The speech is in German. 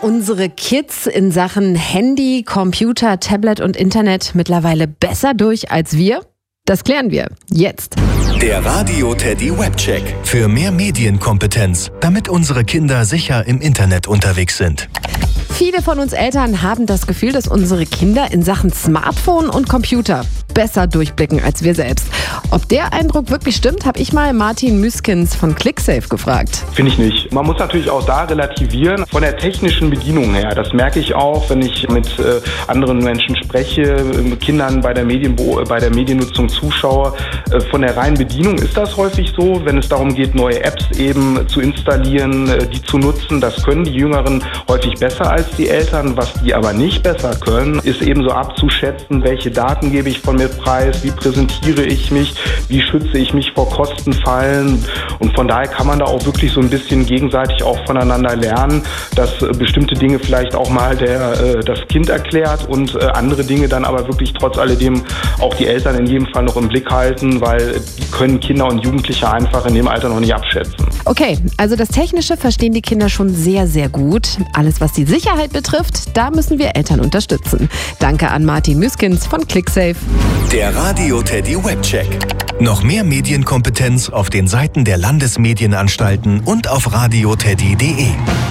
unsere Kids in Sachen Handy, Computer, Tablet und Internet mittlerweile besser durch als wir? Das klären wir jetzt. Der Radio Teddy Webcheck. Für mehr Medienkompetenz, damit unsere Kinder sicher im Internet unterwegs sind. Viele von uns Eltern haben das Gefühl, dass unsere Kinder in Sachen Smartphone und Computer besser durchblicken als wir selbst. Ob der Eindruck wirklich stimmt, habe ich mal Martin Müskens von ClickSafe gefragt. Finde ich nicht. Man muss natürlich auch da relativieren von der technischen Bedienung her. Das merke ich auch, wenn ich mit anderen Menschen spreche, Kindern bei der Mediennutzung zuschaue. Von der reinen Bedienung ist das häufig so, wenn es darum geht, neue Apps eben zu installieren, die zu nutzen. Das können die Jüngeren häufig besser als die Eltern. Was die aber nicht besser können, ist eben so abzuschätzen, welche Daten gebe ich von mir preis, wie präsentiere ich mich, wie schütze ich mich vor Kostenfallen. Und von daher kann man da auch wirklich so ein bisschen gegenseitig auch voneinander lernen, dass bestimmte Dinge vielleicht auch mal das Kind erklärt und andere Dinge dann aber wirklich trotz alledem auch die Eltern in jedem Fall noch im Blick halten, weil die können Kinder und Jugendliche einfach in dem Alter noch nicht abschätzen. Okay, also das Technische verstehen die Kinder schon sehr, sehr gut. Alles, was die Sicherheit betrifft, da müssen wir Eltern unterstützen. Danke an Martin Müskens von ClickSafe. Der Radio Teddy Webcheck. Noch mehr Medienkompetenz auf den Seiten der Landesmedienanstalten und auf radioteddy.de.